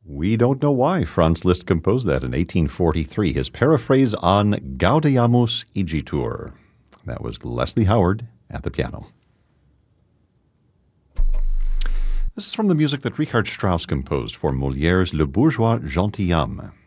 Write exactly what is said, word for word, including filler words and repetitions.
We don't know why Franz Liszt composed that in eighteen forty-three. His paraphrase on Gaudeamus Igitur. That was Leslie Howard at the piano. This is from the music that Richard Strauss composed for Molière's Le Bourgeois Gentilhomme.